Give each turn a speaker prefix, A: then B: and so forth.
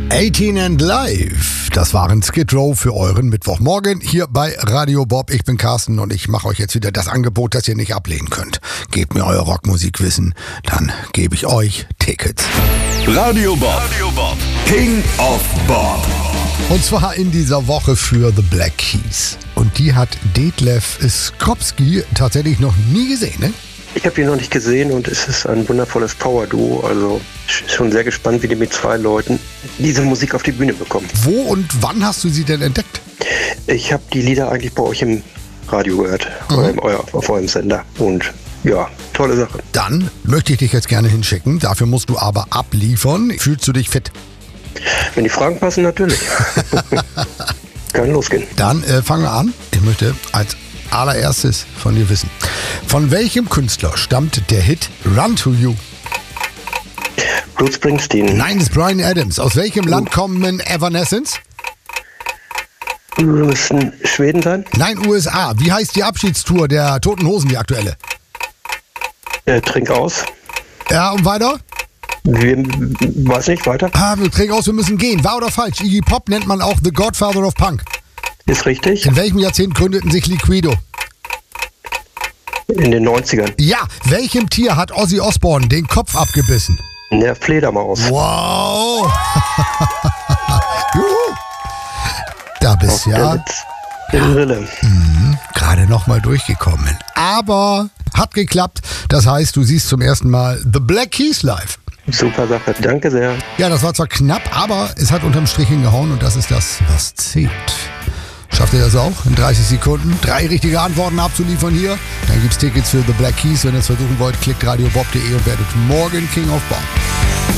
A: 18 and Live, das waren Skid Row für euren Mittwochmorgen hier bei Radio Bob. Ich bin Carsten und ich mache euch jetzt wieder das Angebot, das ihr nicht ablehnen könnt. Gebt mir euer Rockmusikwissen, dann gebe ich euch Tickets.
B: Radio Bob, King of Bob.
A: Und zwar in dieser Woche für The Black Keys. Und die hat Detlef Skopski tatsächlich noch nie gesehen, ne?
C: Ich habe ihn noch nicht gesehen und es ist ein wundervolles Power-Duo. Also schon sehr gespannt, wie die mit zwei Leuten diese Musik auf die Bühne bekommen.
A: Wo und wann hast du sie denn entdeckt?
C: Ich habe die Lieder eigentlich bei euch im Radio gehört, auf eurem Sender. Und ja, tolle Sache.
A: Dann möchte ich dich jetzt gerne hinschicken. Dafür musst du aber abliefern. Fühlst du dich fit?
C: Wenn die Fragen passen, natürlich. Kann losgehen.
A: Dann fangen wir an. Ich möchte als allererstes von dir wissen. Von welchem Künstler stammt der Hit Run to You?
C: Bruce Springsteen.
A: Nein, das ist Bryan Adams. Aus welchem Land kommen Evanescence?
C: Müssen Schweden sein?
A: Nein, USA. Wie heißt die Abschiedstour der Toten Hosen, die aktuelle?
C: Trink aus.
A: Ja, und weiter?
C: Weiß nicht, weiter.
A: Trink aus, wir müssen gehen. Wahr oder falsch? Iggy Pop nennt man auch The Godfather of Punk.
C: Ist richtig.
A: In welchem Jahrzehnt gründeten sich Liquido?
C: In den 90ern.
A: Ja, welchem Tier hat Ozzy Osbourne den Kopf abgebissen?
C: Der Fledermaus.
A: Wow! Juhu. Da bist du ja gerade nochmal durchgekommen. Aber hat geklappt. Das heißt, du siehst zum ersten Mal The Black Keys live.
C: Super Sache. Danke sehr.
A: Ja, das war zwar knapp, aber es hat unterm Strich hingehauen und das ist das, was zählt. Schafft ihr das auch? In 30 Sekunden 3 richtige Antworten abzuliefern hier? Dann gibt's Tickets für The Black Keys. Wenn ihr es versuchen wollt, klickt radiobob.de und werdet morgen King of Bob.